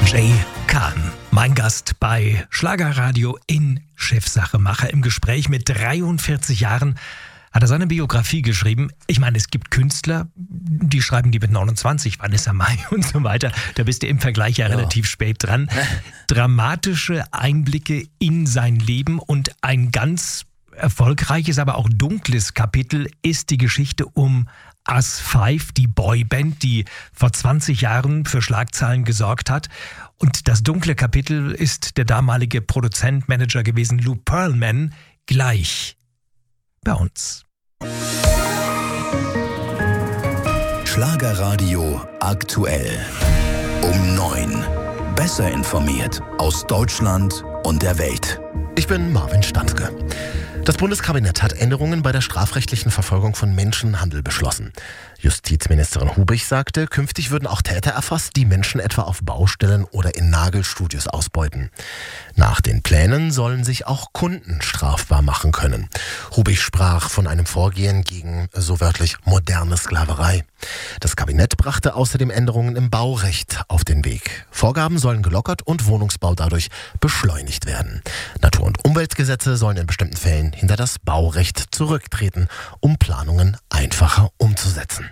Jay Khan, mein Gast bei Schlagerradio in Chefsachemacher. Im Gespräch mit 43 Jahren hat er seine Biografie geschrieben. Ich meine, es gibt Künstler, die schreiben die mit 29, Vanessa Mai und so weiter. Da bist du im Vergleich ja relativ spät dran. Dramatische Einblicke in sein Leben und ein ganz erfolgreiches, aber auch dunkles Kapitel ist die Geschichte um Us 5, die Boyband, die vor 20 Jahren für Schlagzeilen gesorgt hat. Und das dunkle Kapitel ist der damalige Produzent-Manager gewesen, Lou Pearlman, gleich bei uns. Schlagerradio aktuell. Um 9. Besser informiert aus Deutschland und der Welt. Ich bin Marvin Standke. Das Bundeskabinett hat Änderungen bei der strafrechtlichen Verfolgung von Menschenhandel beschlossen. Justizministerin Hubich sagte, künftig würden auch Täter erfasst, die Menschen etwa auf Baustellen oder in Nagelstudios ausbeuten. Nach den Plänen sollen sich auch Kunden strafbar machen können. Hubich sprach von einem Vorgehen gegen, so wörtlich, moderne Sklaverei. Das Kabinett brachte außerdem Änderungen im Baurecht auf den Weg. Vorgaben sollen gelockert und Wohnungsbau dadurch beschleunigt werden. Natur- und Umweltgesetze sollen in bestimmten Fällen hinter das Baurecht zurücktreten, um Planungen einfacher umzusetzen.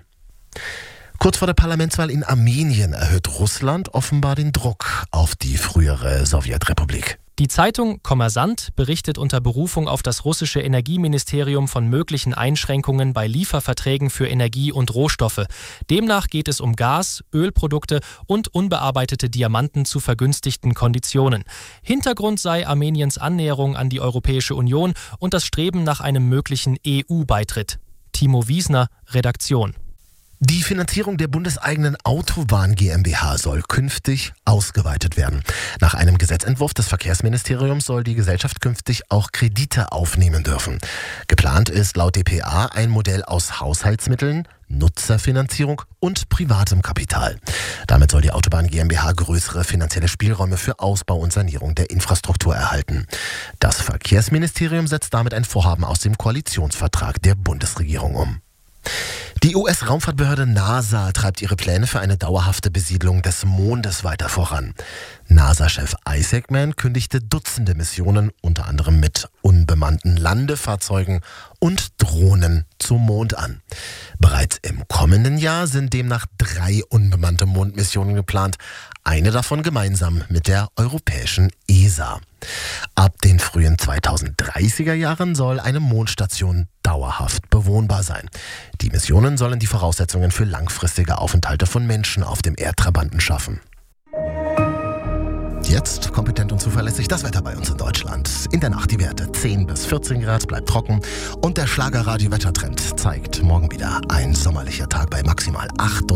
Kurz vor der Parlamentswahl in Armenien erhöht Russland offenbar den Druck auf die frühere Sowjetrepublik. Die Zeitung Kommersant berichtet unter Berufung auf das russische Energieministerium von möglichen Einschränkungen bei Lieferverträgen für Energie und Rohstoffe. Demnach geht es um Gas, Ölprodukte und unbearbeitete Diamanten zu vergünstigten Konditionen. Hintergrund sei Armeniens Annäherung an die Europäische Union und das Streben nach einem möglichen EU-Beitritt. Timo Wiesner, Redaktion. Die Finanzierung der bundeseigenen Autobahn GmbH soll künftig ausgeweitet werden. Nach einem Gesetzentwurf des Verkehrsministeriums soll die Gesellschaft künftig auch Kredite aufnehmen dürfen. Geplant ist laut dpa ein Modell aus Haushaltsmitteln, Nutzerfinanzierung und privatem Kapital. Damit soll die Autobahn GmbH größere finanzielle Spielräume für Ausbau und Sanierung der Infrastruktur erhalten. Das Verkehrsministerium setzt damit ein Vorhaben aus dem Koalitionsvertrag der Bundesregierung um. Die US-Raumfahrtbehörde NASA treibt ihre Pläne für eine dauerhafte Besiedlung des Mondes weiter voran. NASA-Chef Isaacman kündigte Dutzende Missionen, unter anderem mit unbemannten Landefahrzeugen und Drohnen zum Mond an. Bereits im kommenden Jahr sind demnach 3 unbemannte Mondmissionen geplant, eine davon gemeinsam mit der europäischen ESA. Ab den frühen 2030er Jahren soll eine Mondstation dauerhaft bewohnbar sein. Die Missionen sollen die Voraussetzungen für langfristige Aufenthalte von Menschen auf dem Erdtrabanten schaffen. Jetzt kompetent und zuverlässig das Wetter bei uns in Deutschland. In der Nacht die Werte 10 bis 14 Grad, bleibt trocken. Und der Schlagerradio-Wettertrend zeigt morgen wieder ein sommerlicher Tag bei maximal 8